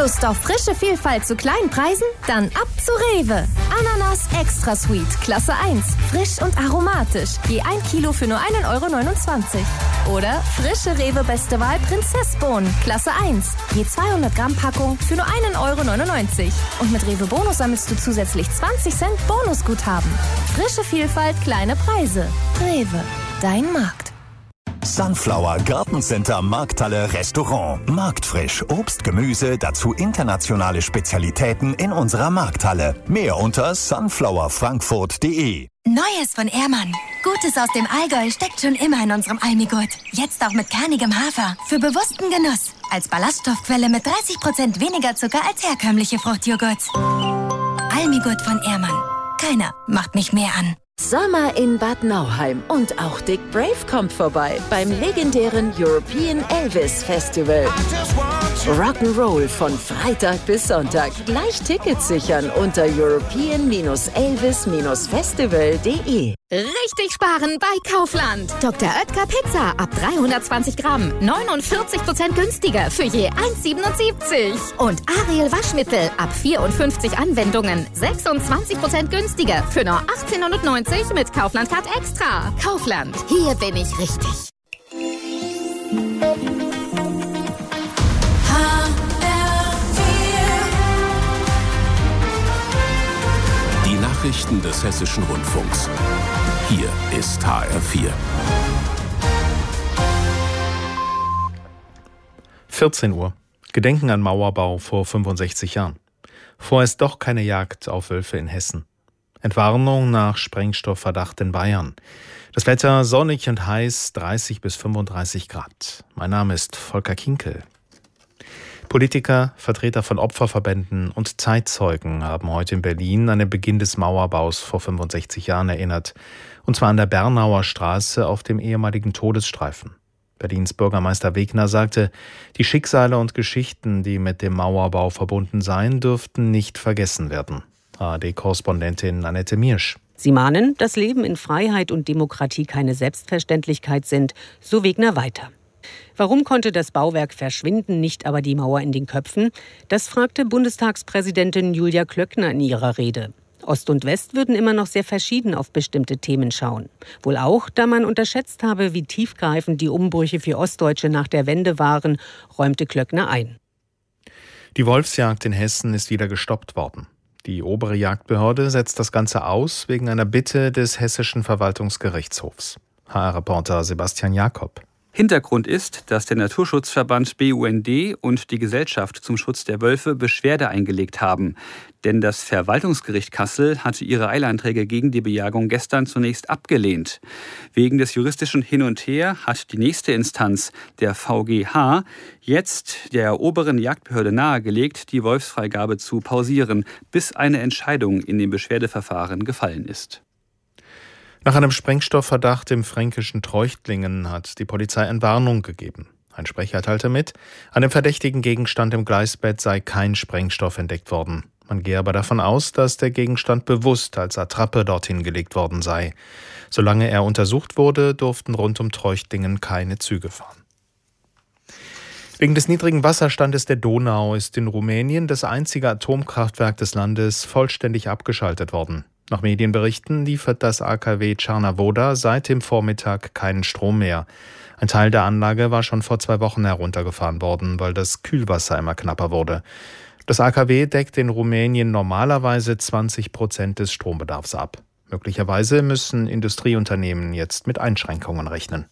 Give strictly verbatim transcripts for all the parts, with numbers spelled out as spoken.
Lust auf frische Vielfalt zu kleinen Preisen? Dann ab zu Rewe. Ananas Extra Sweet, Klasse eins. Frisch und aromatisch. Je ein Kilo für nur ein Euro neunundzwanzig. Oder frische Rewe Beste Wahl Prinzessbohnen, Klasse eins. Je zweihundert Gramm Packung für nur ein Euro neunundneunzig. Und mit Rewe Bonus sammelst du zusätzlich zwanzig Cent Bonusguthaben. Frische Vielfalt, kleine Preise. Rewe, dein Markt. Sunflower Gartencenter Markthalle Restaurant. Marktfrisch Obst, Gemüse, dazu internationale Spezialitäten in unserer Markthalle. Mehr unter sunflower frankfurt punkt de. Neues von Ehrmann. Gutes aus dem Allgäu steckt schon immer in unserem Almigurt. Jetzt auch mit kernigem Hafer. Für bewussten Genuss. Als Ballaststoffquelle mit dreißig Prozent weniger Zucker als herkömmliche Fruchtjoghurts. Almigurt von Ehrmann. Keiner macht mich mehr an. Sommer in Bad Nauheim und auch Dick Brave kommt vorbei beim legendären European Elvis Festival. Rock'n'Roll von Freitag bis Sonntag. Gleich Tickets sichern unter european elvis festival punkt de. Richtig sparen bei Kaufland. Doktor Oetker Pizza ab dreihundertzwanzig Gramm. neunundvierzig Prozent günstiger für je eins Euro siebenundsiebzig. Und Ariel Waschmittel ab vierundfünfzig Anwendungen. sechsundzwanzig Prozent günstiger für nur achtzehn neunundneunzig mit Kaufland Card Extra. Kaufland, hier bin ich richtig. Die Nachrichten des Hessischen Rundfunks. Hier ist H R vier. vierzehn Uhr. Gedenken an Mauerbau vor fünfundsechzig Jahren. Vorerst doch keine Jagd auf Wölfe in Hessen. Entwarnung nach Sprengstoffverdacht in Bayern. Das Wetter sonnig und heiß, dreißig bis fünfunddreißig Grad. Mein Name ist Volker Kinkel. Politiker, Vertreter von Opferverbänden und Zeitzeugen haben heute in Berlin an den Beginn des Mauerbaus vor fünfundsechzig Jahren erinnert. Und zwar an der Bernauer Straße auf dem ehemaligen Todesstreifen. Berlins Bürgermeister Wegner sagte, die Schicksale und Geschichten, die mit dem Mauerbau verbunden seien, dürften nicht vergessen werden. A R D-Korrespondentin Annette Miersch. Sie mahnen, dass Leben in Freiheit und Demokratie keine Selbstverständlichkeit sind, so Wegner weiter. Warum konnte das Bauwerk verschwinden, nicht aber die Mauer in den Köpfen? Das fragte Bundestagspräsidentin Julia Klöckner in ihrer Rede. Ost und West würden immer noch sehr verschieden auf bestimmte Themen schauen. Wohl auch, da man unterschätzt habe, wie tiefgreifend die Umbrüche für Ostdeutsche nach der Wende waren, räumte Klöckner ein. Die Wolfsjagd in Hessen ist wieder gestoppt worden. Die obere Jagdbehörde setzt das Ganze aus wegen einer Bitte des Hessischen Verwaltungsgerichtshofs. H R-Reporter Sebastian Jakob. Hintergrund ist, dass der Naturschutzverband B U N D und die Gesellschaft zum Schutz der Wölfe Beschwerde eingelegt haben. Denn das Verwaltungsgericht Kassel hatte ihre Eilanträge gegen die Bejagung gestern zunächst abgelehnt. Wegen des juristischen Hin und Her hat die nächste Instanz, der V G H, jetzt der oberen Jagdbehörde nahegelegt, die Wolfsfreigabe zu pausieren, bis eine Entscheidung in dem Beschwerdeverfahren gefallen ist. Nach einem Sprengstoffverdacht im fränkischen Treuchtlingen hat die Polizei Entwarnung gegeben. Ein Sprecher teilte mit, an dem verdächtigen Gegenstand im Gleisbett sei kein Sprengstoff entdeckt worden. Man gehe aber davon aus, dass der Gegenstand bewusst als Attrappe dorthin gelegt worden sei. Solange er untersucht wurde, durften rund um Treuchtlingen keine Züge fahren. Wegen des niedrigen Wasserstandes der Donau ist in Rumänien das einzige Atomkraftwerk des Landes vollständig abgeschaltet worden. Nach Medienberichten liefert das A K W Czarna-Woda seit dem Vormittag keinen Strom mehr. Ein Teil der Anlage war schon vor zwei Wochen heruntergefahren worden, weil das Kühlwasser immer knapper wurde. Das A K W deckt in Rumänien normalerweise zwanzig Prozent des Strombedarfs ab. Möglicherweise müssen Industrieunternehmen jetzt mit Einschränkungen rechnen.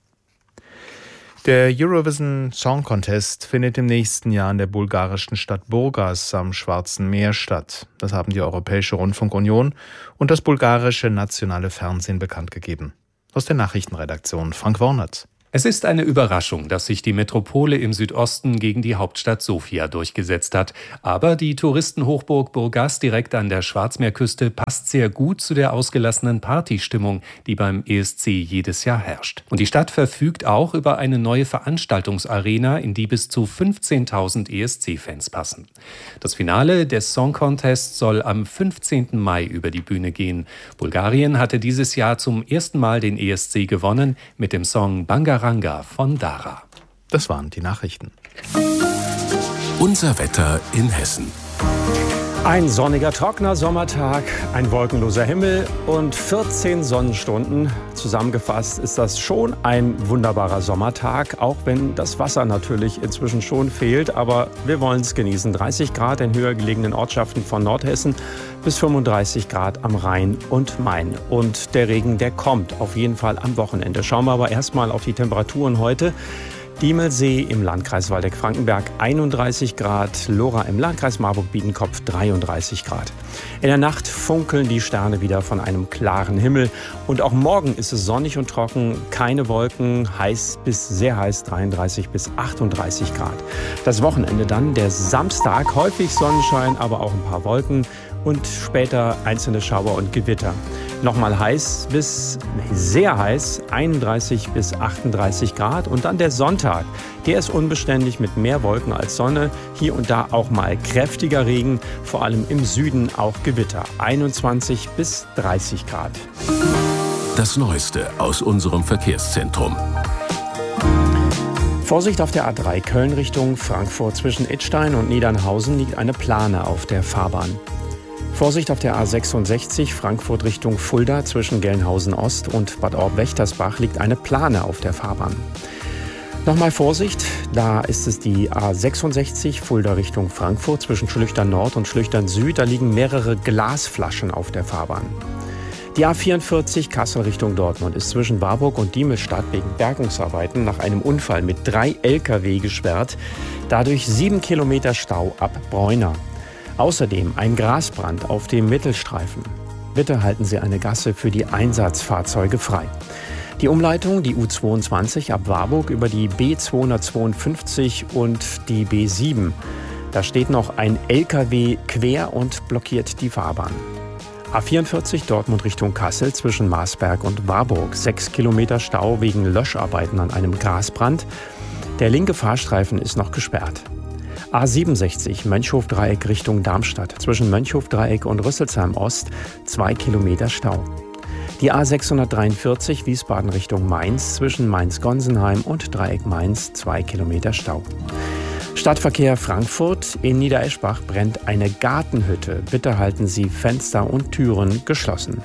Der Eurovision Song Contest findet im nächsten Jahr in der bulgarischen Stadt Burgas am Schwarzen Meer statt. Das haben die Europäische Rundfunkunion und das bulgarische nationale Fernsehen bekannt gegeben. Aus der Nachrichtenredaktion Frank Wornert. Es ist eine Überraschung, dass sich die Metropole im Südosten gegen die Hauptstadt Sofia durchgesetzt hat. Aber die Touristenhochburg Burgas direkt an der Schwarzmeerküste passt sehr gut zu der ausgelassenen Partystimmung, die beim E S C jedes Jahr herrscht. Und die Stadt verfügt auch über eine neue Veranstaltungsarena, in die bis zu fünfzehntausend E S C-Fans passen. Das Finale des Song Contests soll am fünfzehnten Mai über die Bühne gehen. Bulgarien hatte dieses Jahr zum ersten Mal den E S C gewonnen mit dem Song Bangaranga von Dara. Das waren die Nachrichten. Unser Wetter in Hessen. Ein sonniger, trockener Sommertag, ein wolkenloser Himmel und vierzehn Sonnenstunden. Zusammengefasst ist das schon ein wunderbarer Sommertag, auch wenn das Wasser natürlich inzwischen schon fehlt. Aber wir wollen es genießen. dreißig Grad in höher gelegenen Ortschaften von Nordhessen bis fünfunddreißig Grad am Rhein und Main. Und der Regen, der kommt auf jeden Fall am Wochenende. Schauen wir aber erstmal auf die Temperaturen heute. Diemelsee im Landkreis Waldeck-Frankenberg einunddreißig Grad, Lora im Landkreis Marburg-Biedenkopf dreiunddreißig Grad. In der Nacht funkeln die Sterne wieder von einem klaren Himmel. Und auch morgen ist es sonnig und trocken, keine Wolken, heiß bis sehr heiß, dreiunddreißig bis achtunddreißig Grad. Das Wochenende dann, der Samstag, häufig Sonnenschein, aber auch ein paar Wolken und später einzelne Schauer und Gewitter. Nochmal heiß bis sehr heiß, einunddreißig bis achtunddreißig Grad. Und dann der Sonntag, der ist unbeständig mit mehr Wolken als Sonne. Hier und da auch mal kräftiger Regen, vor allem im Süden auch Gewitter. einundzwanzig bis dreißig Grad. Das Neueste aus unserem Verkehrszentrum. Vorsicht auf der A drei Köln Richtung Frankfurt. Zwischen Idstein und Niedernhausen liegt eine Plane auf der Fahrbahn. Vorsicht auf der A sechsundsechzig Frankfurt Richtung Fulda. Zwischen Gelnhausen Ost und Bad Orb-Wächtersbach liegt eine Plane auf der Fahrbahn. Nochmal Vorsicht, da ist es die A sechsundsechzig Fulda Richtung Frankfurt. Zwischen Schlüchtern Nord und Schlüchtern Süd, da liegen mehrere Glasflaschen auf der Fahrbahn. Die A vierundvierzig Kassel Richtung Dortmund ist zwischen Warburg und Diemelstadt wegen Bergungsarbeiten nach einem Unfall mit drei L K W gesperrt. Dadurch sieben Kilometer Stau ab Bräuna. Außerdem ein Grasbrand auf dem Mittelstreifen. Bitte halten Sie eine Gasse für die Einsatzfahrzeuge frei. Die Umleitung, die U zweiundzwanzig ab Warburg über die B zweihundertzweiundfünfzig und die B sieben. Da steht noch ein L K W quer und blockiert die Fahrbahn. A vierundvierzig Dortmund Richtung Kassel zwischen Marsberg und Warburg. Sechs Kilometer Stau wegen Löscharbeiten an einem Grasbrand. Der linke Fahrstreifen ist noch gesperrt. A siebenundsechzig Mönchhof-Dreieck Richtung Darmstadt. Zwischen Mönchhof-Dreieck und Rüsselsheim Ost zwei Kilometer Stau. Die A sechshundertdreiundvierzig Wiesbaden Richtung Mainz. Zwischen Mainz-Gonsenheim und Dreieck Mainz zwei Kilometer Stau. Stadtverkehr Frankfurt. In Niedereschbach brennt eine Gartenhütte. Bitte halten Sie Fenster und Türen geschlossen.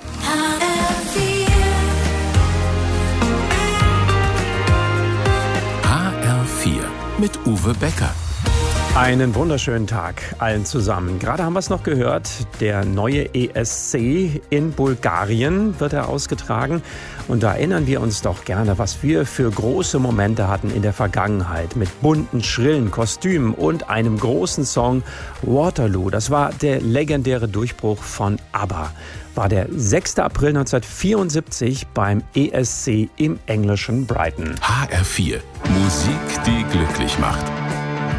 H R vier mit Uwe Becker. Einen wunderschönen Tag allen zusammen. Gerade haben wir es noch gehört, der neue E S C in Bulgarien wird er ausgetragen. Und da erinnern wir uns doch gerne, was wir für große Momente hatten in der Vergangenheit mit bunten, schrillen Kostümen und einem großen Song Waterloo. Das war der legendäre Durchbruch von ABBA. War der sechster April neunzehnhundertvierundsiebzig beim E S C im englischen Brighton. H R vier. Musik, die glücklich macht.